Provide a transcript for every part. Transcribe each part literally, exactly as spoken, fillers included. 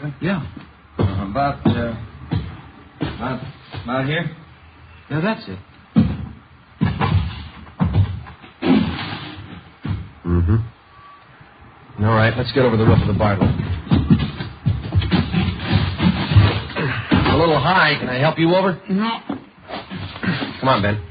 something? Yeah. Uh, about, uh, about, about here? Yeah, that's it. Mm-hmm. All right, let's get over the roof of the Bartlett. A little high. Can I help you over? No. Come on, Ben.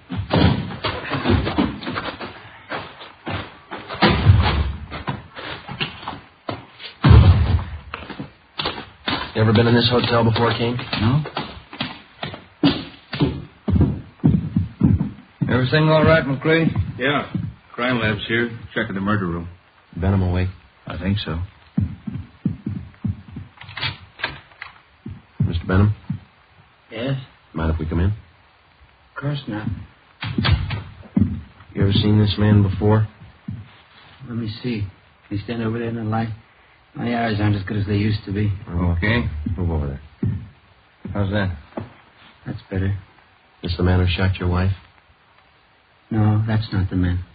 You ever been in this hotel before, Kane? No. Everything all right, McCrae? Yeah. Crime lab's here. Checking the murder room. Benham awake? I think so. Mister Benham? Yes? Mind if we come in? Of course not. You ever seen this man before? Let me see. Can you stand over there in the light? My eyes aren't as good as they used to be. Okay. Move over there. How's that? That's better. This the man who shot your wife? No, that's not the man.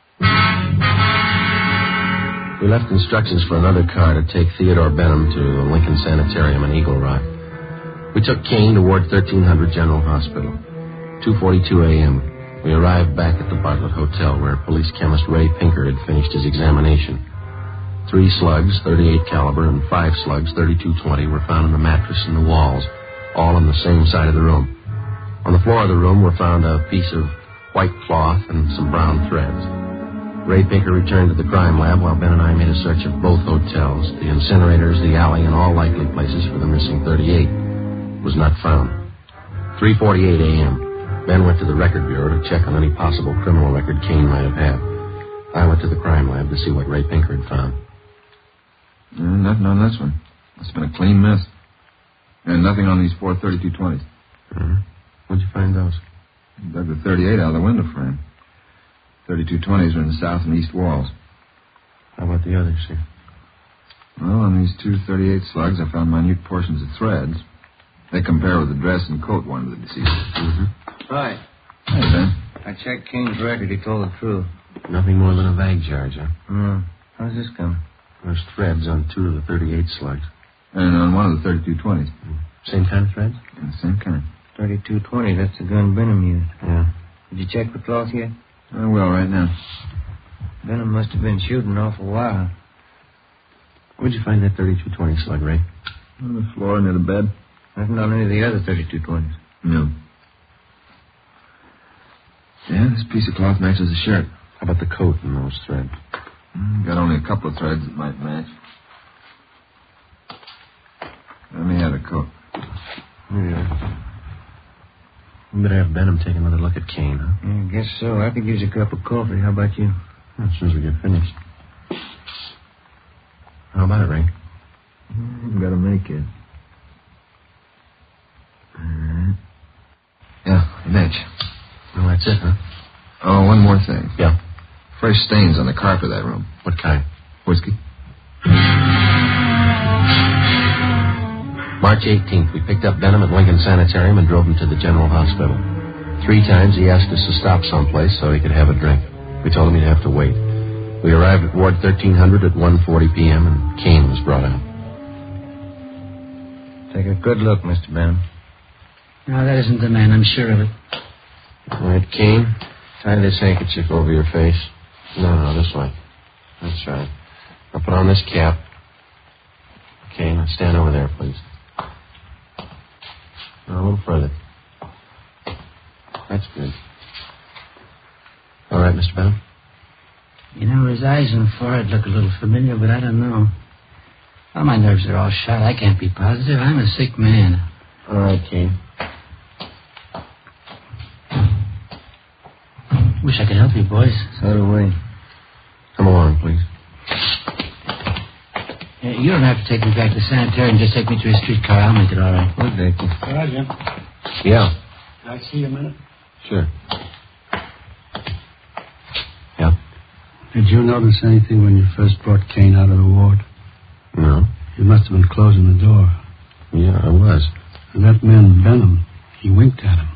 We left instructions for another car to take Theodore Benham to the Lincoln Sanitarium in Eagle Rock. We took Kane to Ward thirteen hundred General Hospital. two forty-two a.m. We arrived back at the Bartlett Hotel where police chemist Ray Pinker had finished his examination. Three slugs, thirty-eight caliber, and five slugs, thirty-two twenty, were found in the mattress and the walls, all on the same side of the room. On the floor of the room were found a piece of white cloth and some brown threads. Ray Pinker returned to the crime lab while Ben and I made a search of both hotels, the incinerators, the alley, and all likely places for the missing thirty-eight. It was not found. three forty-eight a.m. Ben went to the record bureau to check on any possible criminal record Kane might have had. I went to the crime lab to see what Ray Pinker had found. Uh, nothing on this one. It's been a clean miss. And nothing on these four thirty-two twenties. Mm-hmm. Where'd you find those? Dug the thirty-eight out of the window frame. thirty-two twenties are in the south and east walls. How about the others here? Well, on these two thirty-eight slugs, I found minute portions of threads. They compare with the dress and coat worn to the deceased. Mm-hmm. Right. Hey, Ben. I checked Kane's record. He told the truth. Nothing more than a vague charge, huh? Hmm. How's this come? There's threads on two of the thirty-eight slugs. And on one of the thirty-two twenties. Same kind of threads? Yeah, same kind. thirty-two twenty. That's the gun Benham used. Yeah. Did you check the cloth yet? I will right now. Benham must have been shooting an awful while. Where'd you find that thirty-two twenty slug, Ray? On the floor near the bed. Nothing on any of the other thirty-two twenties. No. Yeah, this piece of cloth matches the shirt. How about the coat and those threads? Mm, got only a couple of threads that might match. Let me have the coat. Here you are. We better have Benham take another look at Kane, huh? Yeah, I guess so. I could use a cup of coffee. How about you? As soon as we get finished. How about it, Ray? Mm, got to make it. Mm-hmm. Yeah, a match. Well, that's it, huh? Oh, one more thing. Yeah. Fresh stains on the carpet of that room. What kind? Whiskey? March eighteenth, we picked up Benham at Lincoln Sanitarium and drove him to the General Hospital. Three times he asked us to stop someplace so he could have a drink. We told him he'd have to wait. We arrived at Ward thirteen hundred at one forty p.m. and Kane was brought out. Take a good look, Mister Benham. No, that isn't the man. I'm sure of it. All right, Kane, tie this handkerchief over your face. No, no, this way. That's right. Now put on this cap. Okay, now stand over there, please. Now, a little further. That's good. All right, Mister Benham? You know, his eyes and forehead look a little familiar, but I don't know. Well, my nerves are all shot. I can't be positive. I'm a sick man. All right, Kane. Wish I could help you, boys. So do we. Come along, please. Yeah, you don't have to take me back to the sanitarium. Just take me to a streetcar. I'll make it all right. We'll take you. Sergeant, Yeah, can I see you a minute? sure. Yeah? Did you notice anything when you first brought Kane out of the ward? No. You must have been closing the door. Yeah, I was. And that man, Benham, he winked at him.